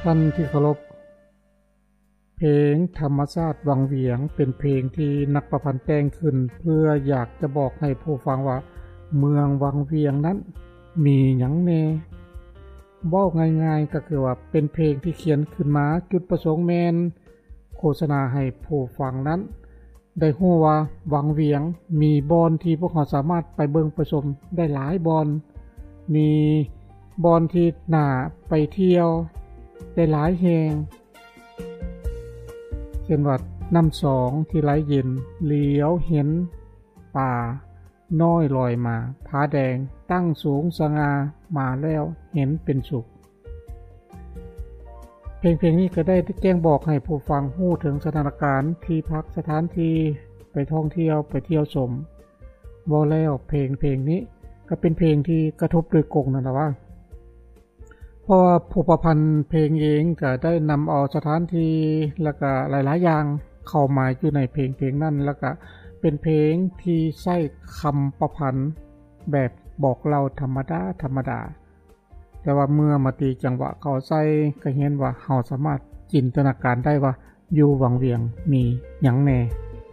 ท่านที่เคารพเพลงธรรมชาติวังเวียงเป็นเพลงที่นักประพันธ์แต่งขึ้นเพื่ออยากจะบอกให้ผู้ฟังว่าเมืองวังเวียงนั้นมีหยังแน่เว้าง่ายๆก็คือว่าเป็นเพลงที่เขียนขึ้นมาจุดประสงค์แม่นโฆษณาให้ผู้ฟังนั้นได้รู้ว่าวังเวียงมีบอนที่พวกเขาสามารถไปเบิ่งไปชมได้หลายบอนมีบอนที่น่าไปเที่ยวได้หลายแห่งเช่นว่าน้ำสองที่ไหลเย็นเหลียวเห็นป่าน้อยลอยมาผาแดงตั้งสูงสง่ามาแล้วเห็นเป็นสุขเพลงนี้ก็ได้แจ้งบอกให้ผู้ฟังรู้ถึงสถานการณ์ที่พักสถานที่ไปท่องเที่ยวไปเที่ยวชมบ่แล้วเพลงนี้ก็เป็นเพลงที่กระทบโดยกงนั่นล่ะว่าเพราะว่าผู้ประพันธ์เพลงเองก็ได้นำเอาสถานที่แล้วก็หลายๆอย่างเข้ามาอยู่ในเพลงนั้นแล้วก็เป็นเพลงที่ใช้คำประพันธ์แบบบอกเล่าธรรมดาแต่ว่าเมื่อมาตีจังหวะเขาใส่ก็เห็นว่าเฮาสามารถจินตนาการได้ว่าอยู่วังเวียงมีหยังแน่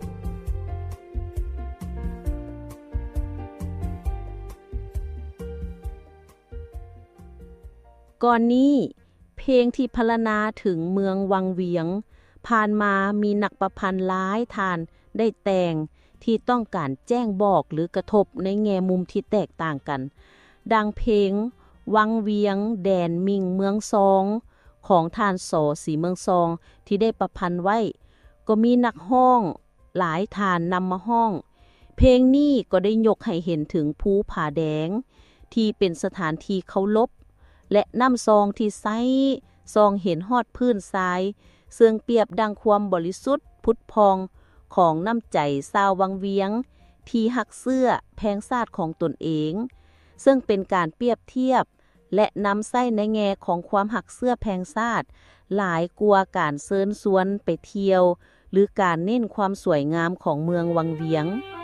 ก่อนนี้เพลงที่พรรณนาถึงเมืองวังเวียงผ่านมามีนักประพันธ์หลายท่านได้แต่งที่ต้องการแจ้งบอกหรือกระทบในแง่มุมที่แตกต่างกันดังเพลงวังเวียงแดนมิงเมืองซองของท่านส.ศรีเมืองซองที่ได้ประพันธ์ไว้ก็มีนักร้องหลายท่านนำมาร้องเพลงนี้ก็ได้ยกให้เห็นถึงภูผาแดงที่เป็นสถานที่เคารพและน้ำซองที่ใสซองเห็นฮอดพื้นทรายซึ่งเปรียบดังความบริสุทธิ์พุทธพองของน้ำใจชาววังเวียงที่หักเสื้อแพงชาติของตนเองซึ่งเป็นการเปรียบเทียบและนำใส้ในแง่ของความหักเสื้อแพงชาติหลายกว่าการเชิญชวนไปเที่ยวหรือการเน้นความสวยงามของเมืองวังเวียง